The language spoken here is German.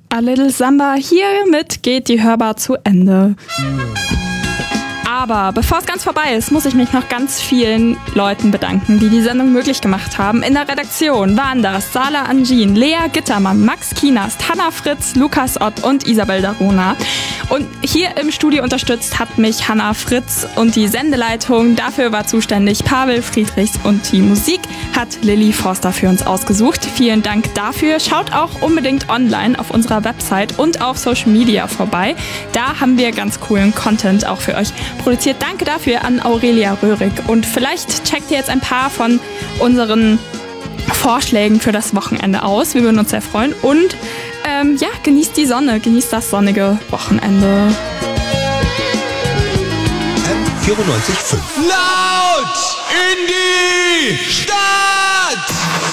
A Little Samba, hiermit geht die Hörbar zu Ende. Aber bevor es ganz vorbei ist, muss ich mich noch ganz vielen Leuten bedanken, die die Sendung möglich gemacht haben. In der Redaktion waren das Sala Angin, Lea Gittermann, Max Kienast, Hanna Fritz, Lukas Ott und Isabel Darona. Und hier im Studio unterstützt hat mich Hanna Fritz und die Sendeleitung. Dafür war zuständig Pavel Friedrichs und die Musik hat Lilly Forster für uns ausgesucht. Vielen Dank dafür. Schaut auch unbedingt online auf unserer Website und auf Social Media vorbei. Da haben wir ganz coolen Content auch für euch produziert. Danke dafür an Aurelia Röhrig. Und vielleicht checkt ihr jetzt ein paar von unseren Vorschlägen für das Wochenende aus. Wir würden uns sehr freuen. Und genießt die Sonne, genießt das sonnige Wochenende. M94.5 Laut in die Stadt!